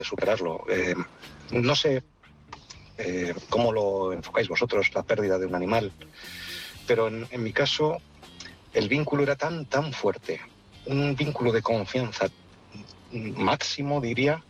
superarlo. No sé cómo lo enfocáis vosotros, la pérdida de un animal, pero en mi caso el vínculo era tan fuerte, un vínculo de confianza máximo, diría,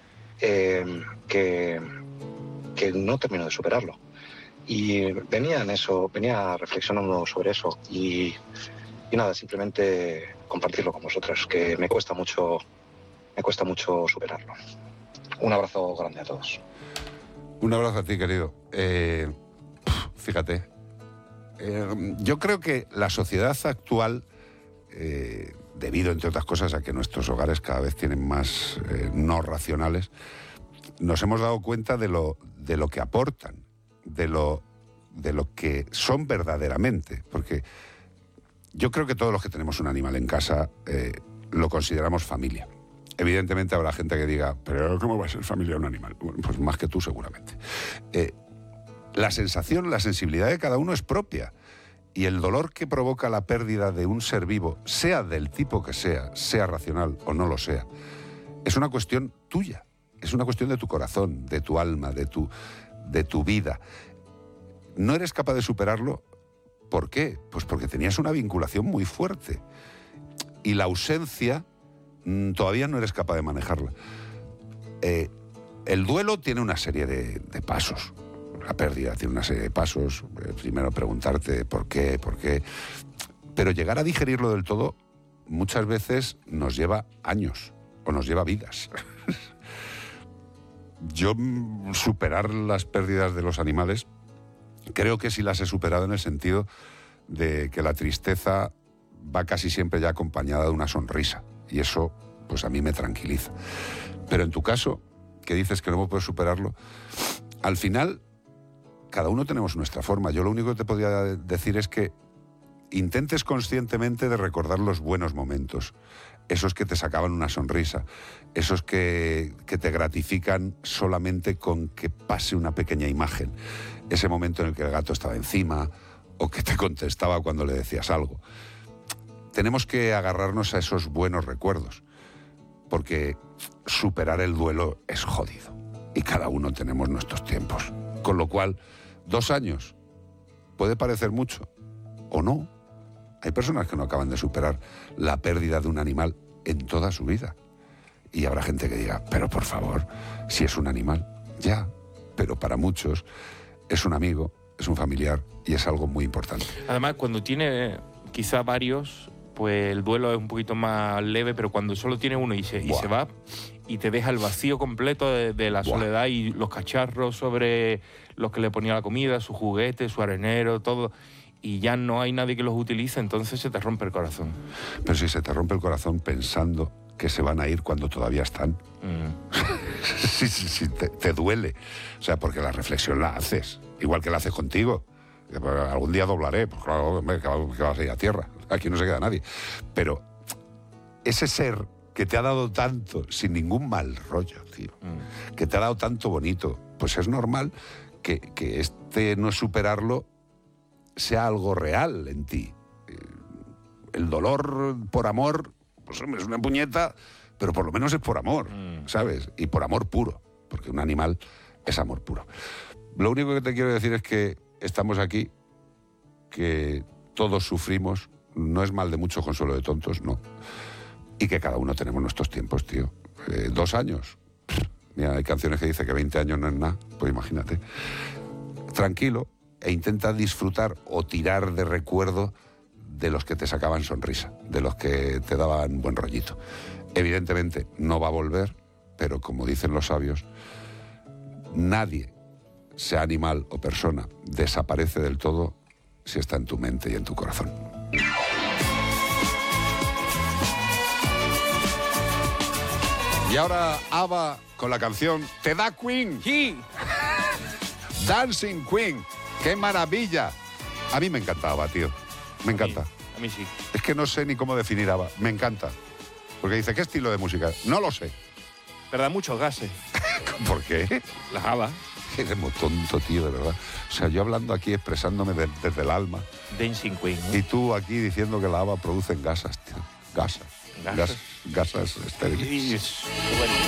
que no termino de superarlo. Y venía reflexionando sobre eso y nada, simplemente compartirlo con vosotros, que me cuesta mucho superarlo. Un abrazo grande a todos. Un abrazo a ti, querido. Fíjate, yo creo que la sociedad actual, debido, entre otras cosas, a que nuestros hogares cada vez tienen más no racionales, nos hemos dado cuenta de lo que aportan, de lo que son verdaderamente. Porque yo creo que todos los que tenemos un animal en casa lo consideramos familia. Evidentemente habrá gente que diga, pero ¿cómo va a ser familia un animal? Bueno, pues más que tú seguramente. La sensación, la sensibilidad de cada uno es propia. Y el dolor que provoca la pérdida de un ser vivo, sea del tipo que sea racional o no lo sea, es una cuestión tuya. Es una cuestión de tu corazón, de tu alma, de tu vida. ¿No eres capaz de superarlo? ¿Por qué? Pues porque tenías una vinculación muy fuerte. Y la ausencia todavía no eres capaz de manejarla. El duelo tiene una serie de pasos. La pérdida tiene una serie de pasos. Primero preguntarte por qué. Pero llegar a digerirlo del todo muchas veces nos lleva años o nos lleva vidas. Yo superar las pérdidas de los animales creo que sí las he superado en el sentido de que la tristeza va casi siempre ya acompañada de una sonrisa. Y eso, pues a mí me tranquiliza. Pero en tu caso, que dices que no puedes superarlo, al final, cada uno tenemos nuestra forma. Yo lo único que te podría decir es que intentes conscientemente de recordar los buenos momentos, esos que te sacaban una sonrisa, esos que te gratifican solamente con que pase una pequeña imagen, ese momento en el que el gato estaba encima o que te contestaba cuando le decías algo. Tenemos que agarrarnos a esos buenos recuerdos, porque superar el duelo es jodido y cada uno tenemos nuestros tiempos. Con lo cual, 2 años puede parecer mucho o no. Hay personas que no acaban de superar la pérdida de un animal en toda su vida. Y habrá gente que diga, pero por favor, si es un animal, ya. Pero para muchos es un amigo, es un familiar y es algo muy importante. Además, cuando tiene quizá varios, pues el duelo es un poquito más leve, pero cuando solo tiene uno y se va y te deja el vacío completo de la soledad y los cacharros sobre los que le ponía la comida, su juguete, su arenero, todo, y ya no hay nadie que los utilice, entonces se te rompe el corazón. Pero si se te rompe el corazón pensando que se van a ir cuando todavía están, sí, te duele. O sea, porque la reflexión la haces, igual que la haces contigo. Algún día doblaré, pues claro, que vas a ir a tierra, aquí no se queda nadie. Pero ese ser que te ha dado tanto, sin ningún mal rollo, tío, que te ha dado tanto bonito, pues es normal que no superarlo sea algo real en ti. El dolor por amor, pues hombre, es una puñeta, pero por lo menos es por amor, ¿sabes? Y por amor puro, porque un animal es amor puro. Lo único que te quiero decir es que estamos aquí, que todos sufrimos, no es mal de mucho consuelo de tontos, no. Y que cada uno tenemos nuestros tiempos, tío. 2 años. Mira, hay canciones que dicen que 20 años no es nada, pues imagínate. Tranquilo, e intenta disfrutar o tirar de recuerdo de los que te sacaban sonrisa, de los que te daban buen rollito. Evidentemente no va a volver, pero como dicen los sabios, nadie, sea animal o persona, desaparece del todo si está en tu mente y en tu corazón. Y ahora ABBA con la canción Te da Queen. Sí. Dancing Queen. ¡Qué maravilla! A mí me encanta ABBA, tío. Me encanta. A mí sí. Es que no sé ni cómo definir ABBA. Me encanta. Porque dice, ¿qué estilo de música? No lo sé. Pero da muchos gases. ¿Por qué? Las ABBA. Eres muy tonto, tío, de verdad. O sea, yo hablando aquí, expresándome desde el alma. Dancing Queen, ¿no? Y tú aquí diciendo que la ABBA producen gasas, tío. Gasas estériles. Bueno.